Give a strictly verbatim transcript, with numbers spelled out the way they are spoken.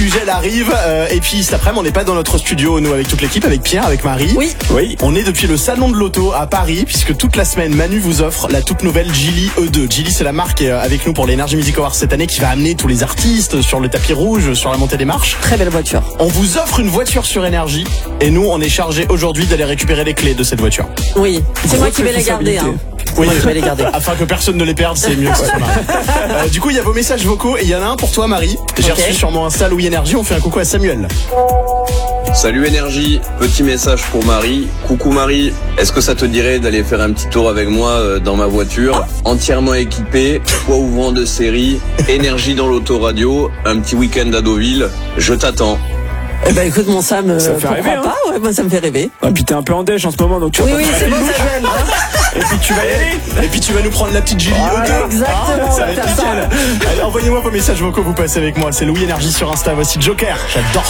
Ugel arrive. Euh, et puis cet après-midi, on n'est pas dans notre studio, nous, avec toute l'équipe, avec Pierre, avec Marie. Oui. Oui. On est depuis le salon de l'auto à Paris, puisque toute la semaine, Manu vous offre la toute nouvelle Geely E deux. Geely, c'est la marque euh, avec nous pour l'Energy Music Awards cette année qui va amener tous les artistes sur le tapis rouge, sur la montée des marches. Très belle voiture. On vous offre une voiture sur énergie et nous, on est chargé aujourd'hui d'aller récupérer les clés de cette voiture. Oui, c'est moi qui vais les garder. Hein. Oui, moi, je vais les garder. Afin que personne ne les perde, c'est mieux que ça. euh, Du coup, il y a vos messages vocaux et il y en a un pour toi, Marie. J'ai okay. reçu sur mon Insta Louis Énergie. On fait un coucou à Samuel. Salut Énergie, petit message pour Marie. Coucou Marie, est-ce que ça te dirait d'aller faire un petit tour avec moi dans ma voiture, entièrement équipée, toit ouvrant de série, énergie dans l'autoradio, un petit week-end à Deauville, je t'attends. Eh ben écoute mon Sam, ça me fait rêver, pas hein. ouais, moi ça me fait rêver. Et puis t'es un peu en déj en ce moment, donc tu oui vas oui c'est bon ça gêne. Et puis tu vas y aller. Et puis tu vas nous prendre la petite Geely E deux. Exactement. Ah, ça va être nickel. Allez, envoyez-moi vos messages vocaux, vous passez avec moi. C'est Louis Énergie sur Insta. Voici Joker. J'adore ça.